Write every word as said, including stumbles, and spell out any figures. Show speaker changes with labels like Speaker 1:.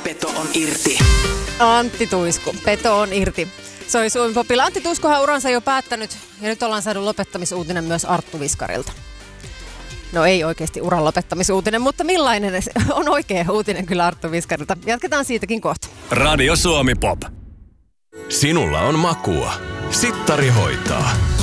Speaker 1: peto on irti.
Speaker 2: Antti Tuisku, peto on irti. Se oli Suomi Popilla. Antti Tuiskuhan uransa jo päättänyt ja nyt ollaan saanut lopettamisuutinen myös Arttu Viskarilta. No ei oikeasti uran lopettamisuutinen, mutta millainen on oikea uutinen kyllä Arttu Viskarilta. Jatketaan siitäkin kohta.
Speaker 3: Radio Suomi Pop. Sinulla on makua. Sittari hoitaa.